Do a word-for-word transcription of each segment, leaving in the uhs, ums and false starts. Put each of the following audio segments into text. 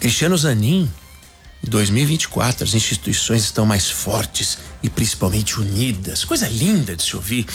Cristiano Zanin, em dois mil e vinte e quatro, as instituições estão mais fortes e principalmente unidas. Coisa linda de se ouvir.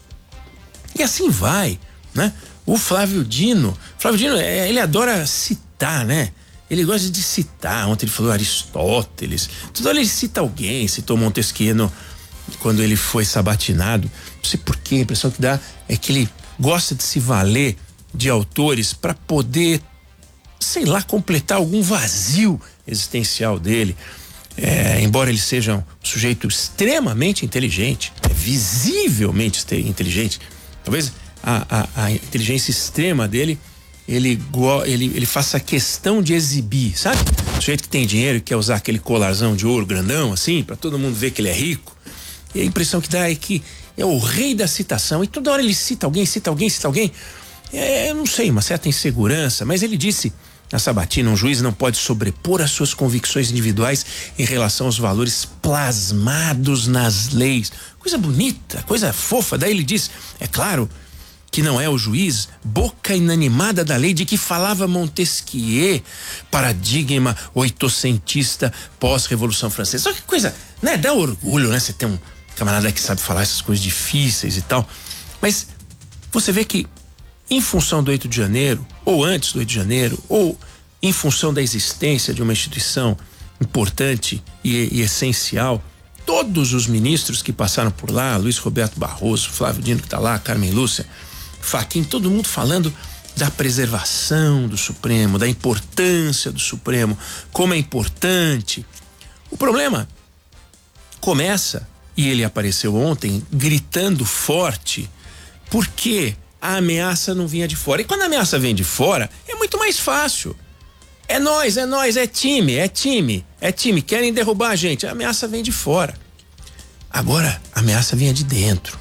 E assim vai, né? O Flávio Dino, Flávio Dino, é, ele adora citar, né? Ele gosta de citar. Ontem ele falou Aristóteles. Toda hora ele cita alguém, citou Montesquieu quando ele foi sabatinado. Não sei porquê, a impressão que dá é que ele gosta de se valer de autores para poder, sei lá, completar algum vazio existencial dele. É, embora ele seja um sujeito extremamente inteligente, é visivelmente inteligente, talvez a, a, a inteligência extrema dele, ele, ele, ele faça questão de exibir, sabe? O sujeito que tem dinheiro e quer usar aquele colarzão de ouro grandão, assim, para todo mundo ver que ele é rico. E a impressão que dá é que é o rei da citação, e toda hora ele cita alguém, cita alguém, cita alguém. É, eu não sei, uma certa insegurança, mas ele disse na sabatina: um juiz não pode sobrepor as suas convicções individuais em relação aos valores plasmados nas leis. Coisa bonita, coisa fofa. Daí ele diz: é claro que não é o juiz boca inanimada da lei de que falava Montesquieu, paradigma oitocentista pós-Revolução Francesa. Só que coisa, né? Dá orgulho, né? Você tem um camarada que sabe falar essas coisas difíceis e tal. Mas você vê que em função do oito de janeiro, ou antes do oito de janeiro, ou em função da existência de uma instituição importante e, e essencial, todos os ministros que passaram por lá, Luiz Roberto Barroso, Flávio Dino que está lá, Carmen Lúcia, Fachin, todo mundo falando da preservação do Supremo, da importância do Supremo, como é importante. O problema começa, e ele apareceu ontem gritando forte, porque a ameaça não vinha de fora. E quando a ameaça vem de fora, é muito mais fácil. É nós, é nós, é time, é time, é time. Querem derrubar a gente. A ameaça vem de fora. Agora, a ameaça vinha de dentro.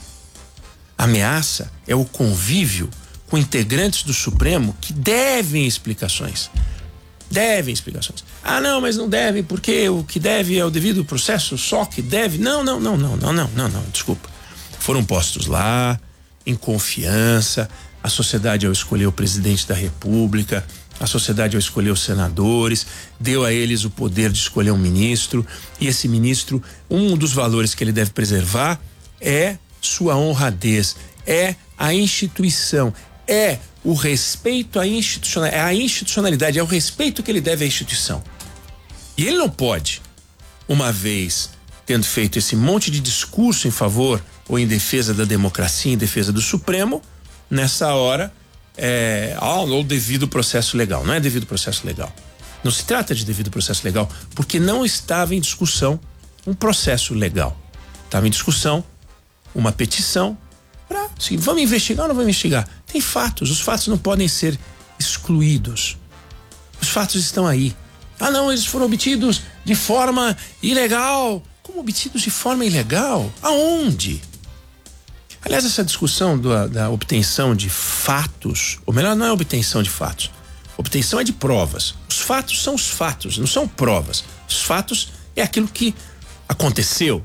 A ameaça é o convívio com integrantes do Supremo que devem explicações. Devem explicações. Ah, não, mas não devem, porque o que deve é o devido processo, só que deve. Não, não, não, não, não, não, não, não, desculpa. Foram postos lá em confiança, a sociedade ao escolher o presidente da República, a sociedade ao escolher os senadores, deu a eles o poder de escolher um ministro, e esse ministro, um dos valores que ele deve preservar é sua honradez, é a instituição, é o respeito à institucionalidade, é a institucionalidade, é o respeito que ele deve à instituição. E ele não pode, uma vez tendo feito esse monte de discurso em favor ou em defesa da democracia, em defesa do Supremo, nessa hora, é, ah, o devido processo legal. Não é devido processo legal. Não se trata de devido processo legal, porque não estava em discussão um processo legal. Estava em discussão uma petição para, assim, vamos investigar ou não vamos investigar? Tem fatos, os fatos não podem ser excluídos. Os fatos estão aí. Ah, não, eles foram obtidos de forma ilegal. Como obtidos de forma ilegal? Aonde? Aliás, essa discussão da, da obtenção de fatos, ou melhor, não é obtenção de fatos, obtenção é de provas. Os fatos são os fatos, não são provas. Os fatos é aquilo que aconteceu.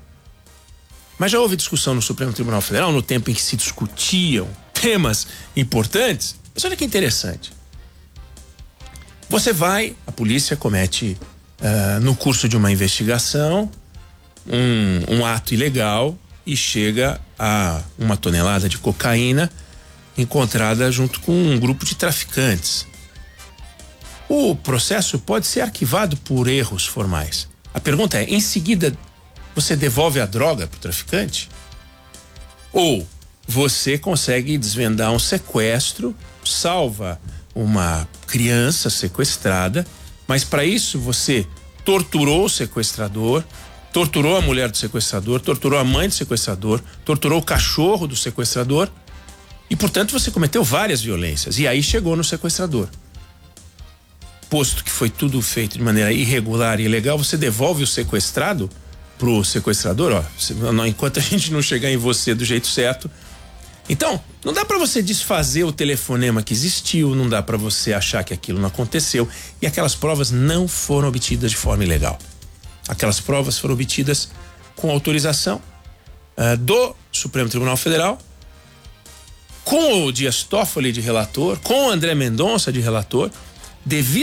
Mas já houve discussão no Supremo Tribunal Federal no tempo em que se discutiam temas importantes. Mas olha que interessante. Você vai, a polícia comete uh, no curso de uma investigação um, um ato ilegal e chega a uma tonelada de cocaína encontrada junto com um grupo de traficantes. O processo pode ser arquivado por erros formais. A pergunta é, em seguida, você devolve a droga para o traficante? Ou você consegue desvendar um sequestro, salva uma criança sequestrada, mas para isso você torturou o sequestrador, torturou a mulher do sequestrador, torturou a mãe do sequestrador, torturou o cachorro do sequestrador e, portanto, você cometeu várias violências. E aí chegou no sequestrador. Posto que foi tudo feito de maneira irregular e ilegal, você devolve o sequestrado pro sequestrador, ó, enquanto a gente não chegar em você do jeito certo. Então, não dá para você desfazer o telefonema que existiu, não dá para você achar que aquilo não aconteceu, e aquelas provas não foram obtidas de forma ilegal. Aquelas provas foram obtidas com autorização uh, do Supremo Tribunal Federal, com o Dias Toffoli de relator, com o André Mendonça de relator, devido